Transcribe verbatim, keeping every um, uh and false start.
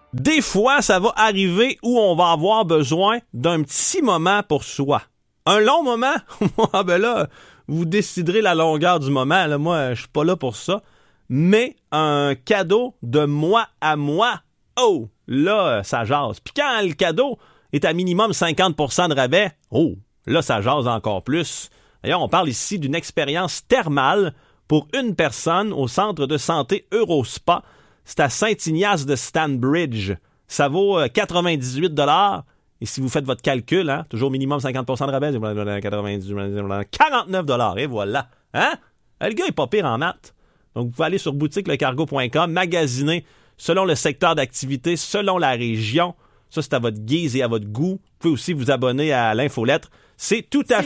Des fois, ça va arriver où on va avoir besoin d'un petit moment pour soi. Un long moment? Ah ben là, vous déciderez la longueur du moment. Là, moi, je suis pas là pour ça. Mais un cadeau de moi à moi, oh, là, ça jase. Puis quand le cadeau est à minimum cinquante pour cent de rabais, oh, là, ça jase encore plus. D'ailleurs, on parle ici d'une expérience thermale pour une personne au centre de santé Eurospa. C'est à Saint-Ignace de Stanbridge. Ça vaut quatre-vingt-dix-huit dollars. Et si vous faites votre calcul, hein, toujours minimum cinquante pour cent de rabais, quatre-vingt-dix, quarante-neuf dollars. Et voilà. Hein? Le gars est pas pire en maths. Donc, vous pouvez aller sur boutique le cargo point com, magasiner selon le secteur d'activité, selon la région. Ça, c'est à votre guise et à votre goût. Vous pouvez aussi vous abonner à l'infolettre. C'est tout à fait